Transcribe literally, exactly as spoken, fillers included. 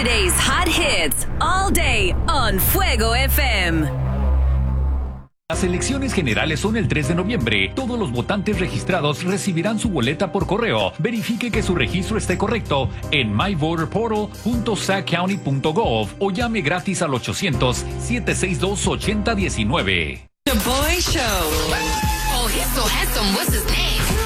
Friday's hot hits all day on Fuego F M. Las elecciones generales son el tres de noviembre. Todos los votantes registrados recibirán su boleta por correo. Verifique que su registro esté correcto en my voter portal punto sac county punto gov o llame gratis al ochocientos, siete seis dos, ocho cero uno nueve. The Boy Show. Oh, he's so handsome. What's his name?